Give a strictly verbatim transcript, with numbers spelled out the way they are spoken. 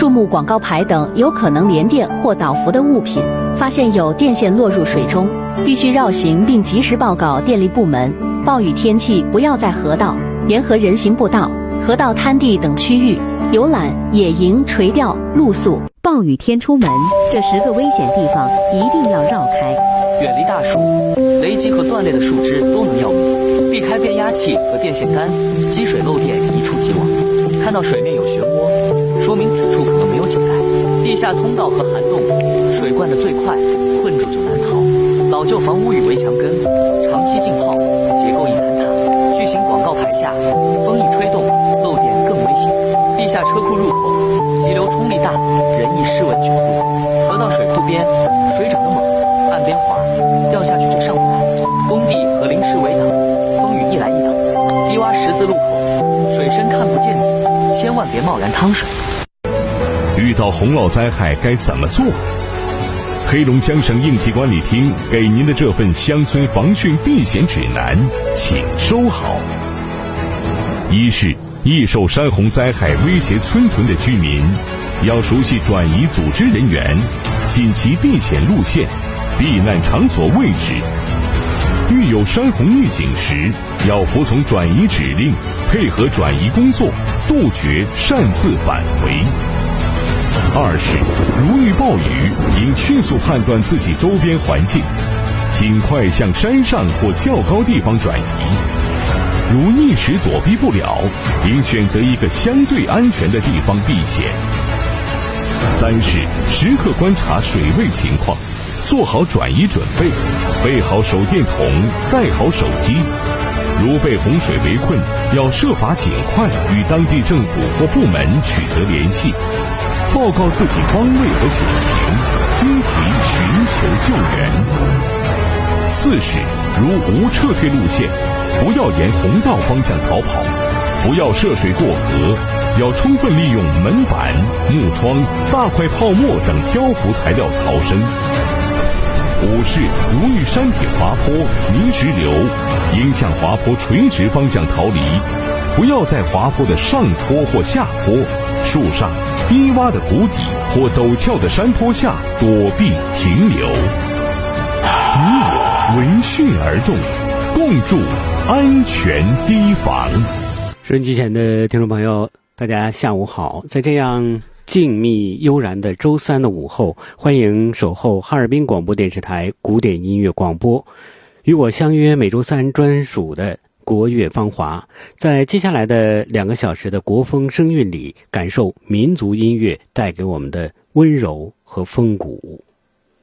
树木、广告牌等有可能连电或导浮的物品，发现有电线落入水中，必须绕行并及时报告电力部门。暴雨天气不要在河道、沿河人行步道、河道滩地等区域游览、野营、垂钓、露宿。 暴雨天出门，这十个危险地方一定要绕开。 远离大树，雷击和断裂的树枝都能要命，避开变压器和电线杆，积水漏电一触即亡。看到水面有漩涡，说明此处可能没有井盖。地下通道和涵洞，水灌得最快，困住就难逃。老旧房屋与围墙根，长期浸泡，结构易坍塌。巨型广告牌下，风一吹动，漏电更危险。地下车库入口，急流冲力大，人易失稳卷入。河道水库边，水涨得猛，岸边滑，掉下去就上不来。工地和临时围挡，风雨一来一挡。低洼十字路口，水深看不见底，千万别贸然趟水。 遇到洪涝灾害该怎么做？黑龙江省应急管理厅给您的这份乡村防汛避险指南，请收好。一是易受山洪灾害威胁村屯的居民，要熟悉转移组织人员、紧急避险路线、避难场所位置。遇有山洪预警时，要服从转移指令，配合转移工作，杜绝擅自返回。二是如遇暴雨，应迅速判断自己周边环境，尽快向山上或较高地方转移。如一时躲避不了，应选择一个相对安全的地方避险。三是时刻观察水位情况，做好转移准备，备好手电筒，带好手机。如被洪水围困，要设法尽快与当地政府或部门取得联系，报告自己方位和险情，积极寻求救援。四是如无撤退路线，不要沿洪道方向逃跑，不要涉水过河，要充分利用门板、木窗、大块泡沫等漂浮材料逃生。五是如遇山体滑坡、泥石流，应向滑坡垂直方向逃离，不要在滑坡的上坡或下坡、树上、低洼的谷底或陡峭的山坡下躲避停留。你我闻讯而动，共筑安全堤防。 收音机前的听众朋友，大家下午好。在这样静谧悠然的周三的午后，欢迎守候哈尔滨广播电视台古典音乐广播，与我相约每周三专属的国乐芳华。在接下来的两个小时的国风声韵里，感受民族音乐带给我们的温柔和风骨。